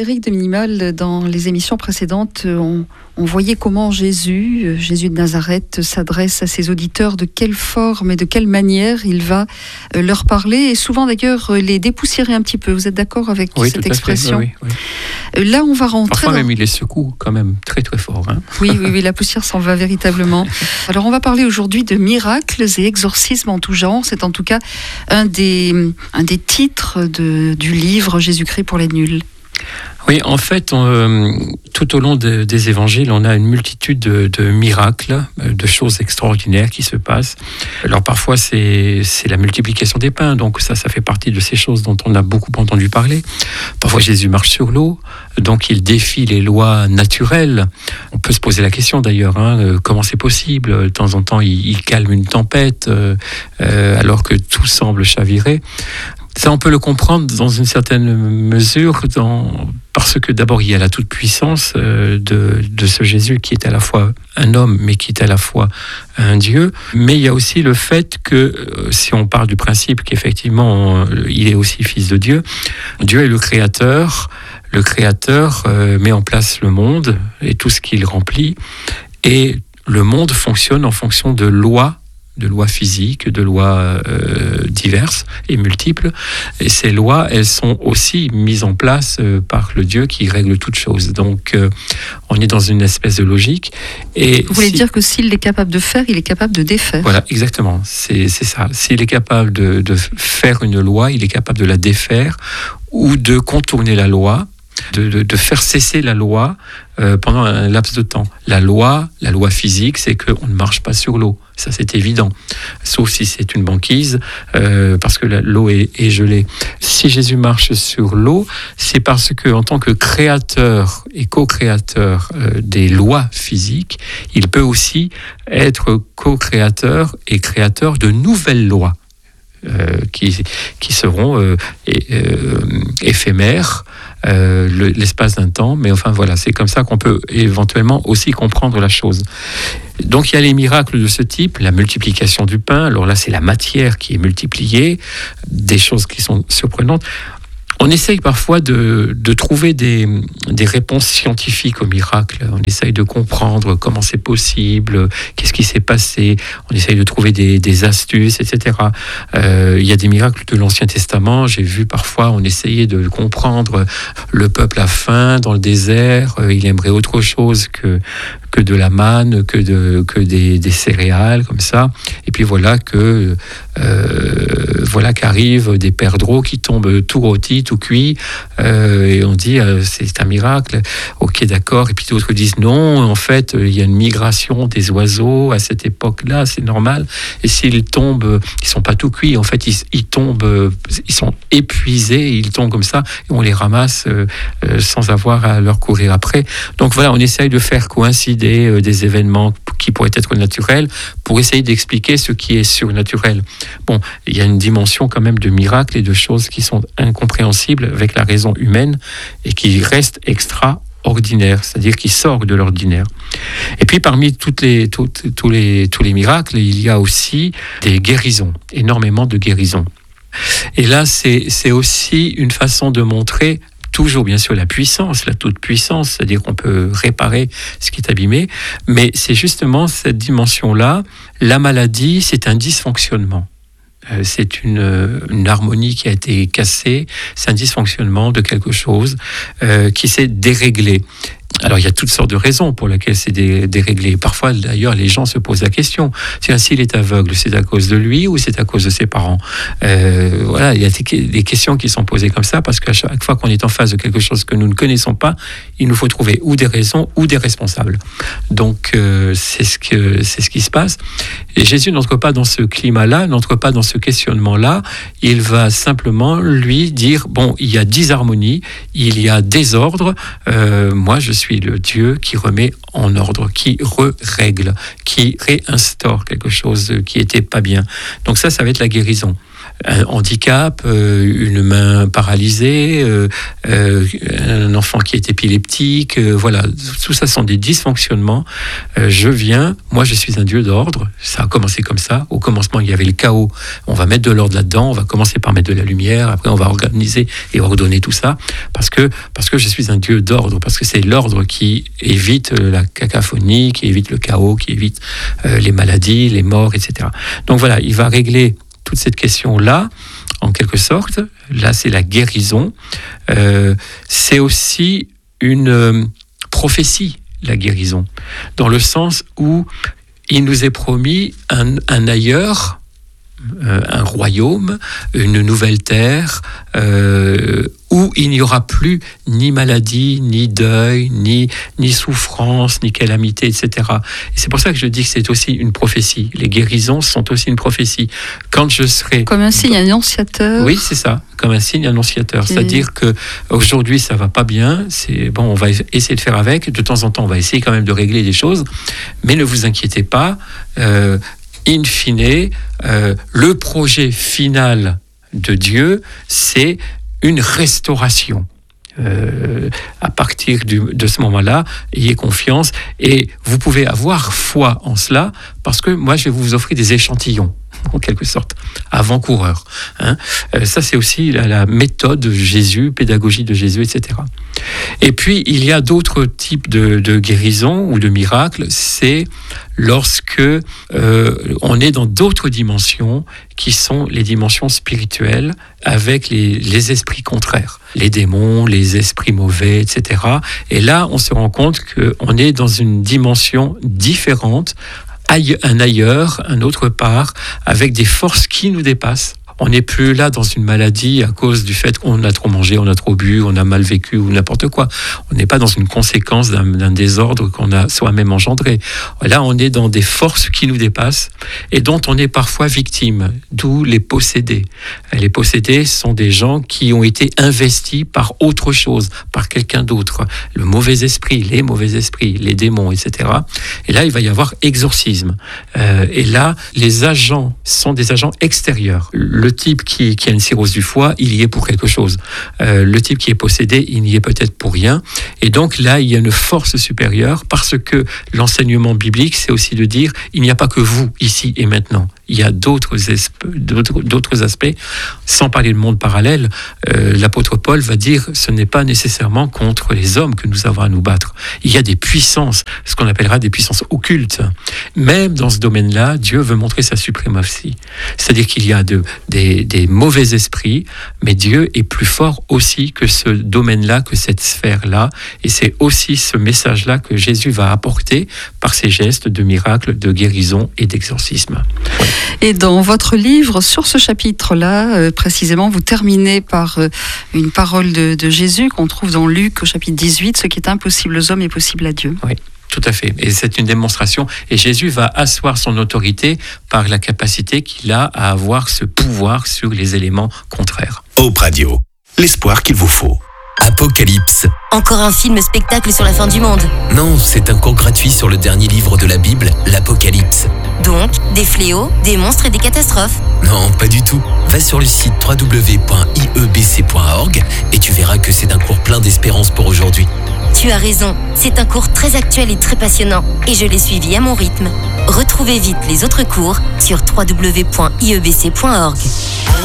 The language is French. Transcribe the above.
Éric de Minimal, dans les émissions précédentes, on voyait comment Jésus de Nazareth, s'adresse à ses auditeurs, de quelle forme et de quelle manière il va leur parler, et souvent d'ailleurs les dépoussiérer un petit peu. Vous êtes d'accord avec cette expression ? Oui. Là, on va rentrer... Parfois même, il les secoue quand même très très fort. Hein. Oui, la poussière s'en va véritablement. Alors, on va parler aujourd'hui de miracles et exorcismes en tout genre. C'est en tout cas un des titres du livre Jésus-Christ pour les nuls. Oui, en fait, tout au long des évangiles, on a une multitude de miracles, de choses extraordinaires qui se passent. Alors parfois, c'est la multiplication des pains, donc ça fait partie de ces choses dont on a beaucoup entendu parler. Parfois, Jésus marche sur l'eau, donc il défie les lois naturelles. On peut se poser la question d'ailleurs, comment c'est possible ? De temps en temps, il calme une tempête, alors que tout semble chavirer. Ça, on peut le comprendre dans une certaine mesure, parce que d'abord, il y a la toute-puissance de ce Jésus qui est à la fois un homme, mais qui est à la fois un Dieu. Mais il y a aussi le fait que, si on parle du principe qu'effectivement, il est aussi fils de Dieu, Dieu est le Créateur. Le Créateur met en place le monde et tout ce qu'il remplit. Et le monde fonctionne en fonction de lois physiques, de lois diverses et multiples. Et ces lois, elles sont aussi mises en place par le Dieu qui règle toutes choses. Donc, on est dans une espèce de logique. Et vous voulez dire que s'il est capable de faire, il est capable de défaire. Voilà, exactement. C'est ça. S'il est capable de faire une loi, il est capable de la défaire ou de contourner la loi, de faire cesser la loi pendant un laps de temps. La loi physique, c'est qu'on ne marche pas sur l'eau. Ça, c'est évident. Sauf si c'est une banquise, parce que l'eau est gelée. Si Jésus marche sur l'eau, c'est parce qu'en tant que créateur et co-créateur des lois physiques, il peut aussi être co-créateur et créateur de nouvelles lois qui seront éphémères, l'espace d'un temps, mais enfin voilà, c'est comme ça qu'on peut éventuellement aussi comprendre la chose. Donc il y a les miracles de ce type, la multiplication du pain, alors là c'est la matière qui est multipliée, des choses qui sont surprenantes. On essaye parfois de trouver des réponses scientifiques aux miracles. On essaye de comprendre comment c'est possible, qu'est-ce qui s'est passé. On essaye de trouver des astuces, etc. Il y a des miracles de l'Ancien Testament. J'ai vu parfois, on essayait de comprendre le peuple a faim dans le désert. Il aimerait autre chose que de la manne, que des céréales, comme ça. Et puis voilà qu'arrivent des perdreaux qui tombent tout rôtis, tout cuits, et on dit c'est un miracle. Ok, d'accord. Et puis d'autres disent non, en fait, il y a une migration des oiseaux à cette époque-là, c'est normal. Et s'ils tombent, ils sont pas tout cuits. En fait, ils tombent, ils sont épuisés, ils tombent comme ça, et on les ramasse sans avoir à leur courir après. Donc voilà, on essaye de faire coïncider des événements qui pourraient être naturels pour essayer d'expliquer ce qui est surnaturel. Bon, il y a une dimension quand même de miracles et de choses qui sont incompréhensibles avec la raison humaine et qui restent extraordinaires, c'est-à-dire qui sortent de l'ordinaire. Et puis parmi tous les miracles, il y a aussi des guérisons, énormément de guérisons. Et là, c'est aussi une façon de montrer toujours bien sûr la puissance, la toute-puissance, c'est-à-dire qu'on peut réparer ce qui est abîmé, mais c'est justement cette dimension-là. La maladie, c'est un dysfonctionnement. C'est une harmonie qui a été cassée, c'est un dysfonctionnement de quelque chose qui s'est déréglé. Alors, il y a toutes sortes de raisons pour lesquelles c'est déréglé. Parfois, d'ailleurs, les gens se posent la question. S'il est aveugle, c'est à cause de lui ou c'est à cause de ses parents ? Voilà, il y a des questions qui sont posées comme ça parce qu'à chaque fois qu'on est en face de quelque chose que nous ne connaissons pas, il nous faut trouver ou des raisons ou des responsables. Donc, c'est ce qui se passe. Et Jésus n'entre pas dans ce climat-là, n'entre pas dans ce questionnement-là. Il va simplement lui dire, bon, il y a disharmonie, il y a désordre. Moi, je suis le Dieu qui remet en ordre, qui règle, qui réinstaure quelque chose qui n'était pas bien. Donc ça va être la guérison. un handicap, une main paralysée, un enfant qui est épileptique, voilà, tout ça sont des dysfonctionnements. Moi je suis un Dieu d'ordre, ça a commencé comme ça. Au commencement il y avait le chaos, on va mettre de l'ordre là-dedans, on va commencer par mettre de la lumière, après on va organiser et ordonner tout ça, parce que je suis un Dieu d'ordre, parce que c'est l'ordre qui évite la cacophonie, qui évite le chaos, qui évite les maladies, les morts, etc. Donc voilà, il va régler toute cette question-là, en quelque sorte. Là, c'est la guérison. C'est aussi une prophétie, la guérison, dans le sens où il nous est promis un ailleurs, un royaume, une nouvelle terre, où il n'y aura plus ni maladie, ni deuil, ni souffrance, ni calamité, etc. Et c'est pour ça que je dis que c'est aussi une prophétie. Les guérisons sont aussi une prophétie. Quand je serai... Comme un signe annonciateur. Oui, c'est ça, comme un signe annonciateur. C'est-à-dire qu'aujourd'hui, ça ne va pas bien, on va essayer de faire avec, de temps en temps, on va essayer quand même de régler des choses, mais ne vous inquiétez pas, in fine, le projet final de Dieu, c'est une restauration. À partir de ce moment-là, ayez confiance et vous pouvez avoir foi en cela, parce que moi, je vais vous offrir des échantillons, en quelque sorte, avant-coureurs. Ça, c'est aussi la méthode de Jésus, pédagogie de Jésus, etc. Et puis, il y a d'autres types de guérisons ou de miracles. C'est lorsque on est dans d'autres dimensions qui sont les dimensions spirituelles avec les esprits contraires, les démons, les esprits mauvais, etc. Et là, on se rend compte qu'on est dans une dimension différente, un ailleurs, un autre part, avec des forces qui nous dépassent. On n'est plus là dans une maladie à cause du fait qu'on a trop mangé, on a trop bu, on a mal vécu ou n'importe quoi. On n'est pas dans une conséquence d'un désordre qu'on a soi-même engendré. Là, on est dans des forces qui nous dépassent et dont on est parfois victime, d'où les possédés. Les possédés sont des gens qui ont été investis par autre chose, par quelqu'un d'autre. Le mauvais esprit, les mauvais esprits, les démons, etc. Et là, il va y avoir exorcisme. Et là, les agents sont des agents extérieurs. Le type qui a une cirrhose du foie, il y est pour quelque chose. Le type qui est possédé, il n'y est peut-être pour rien. Et donc là, il y a une force supérieure, parce que l'enseignement biblique, c'est aussi de dire, il n'y a pas que vous, ici et maintenant. Il y a d'autres aspects, sans parler de monde parallèle. L'apôtre Paul va dire, ce n'est pas nécessairement contre les hommes que nous avons à nous battre. Il y a des puissances, ce qu'on appellera des puissances occultes. Même dans ce domaine-là, Dieu veut montrer sa suprématie. C'est-à-dire qu'il y a des mauvais esprits, mais Dieu est plus fort aussi que ce domaine-là, que cette sphère-là. Et c'est aussi ce message-là que Jésus va apporter par ses gestes de miracles, de guérison et d'exorcisme. Et dans votre livre, sur ce chapitre-là, précisément, vous terminez par une parole de Jésus qu'on trouve dans Luc au chapitre 18, « Ce qui est impossible aux hommes est possible à Dieu ». Oui. Tout à fait. Et c'est une démonstration. Et Jésus va asseoir son autorité par la capacité qu'il a à avoir ce pouvoir sur les éléments contraires. Hope Radio, l'espoir qu'il vous faut. Apocalypse. Encore un film-spectacle sur la fin du monde. Non, c'est un cours gratuit sur le dernier livre de la Bible, l'Apocalypse. Donc, des fléaux, des monstres et des catastrophes. Non, pas du tout. Va sur le site www.iebc.org et tu verras que c'est un cours plein d'espérance pour aujourd'hui. Tu as raison, c'est un cours très actuel et très passionnant, et je l'ai suivi à mon rythme. Retrouvez vite les autres cours sur www.iebc.org.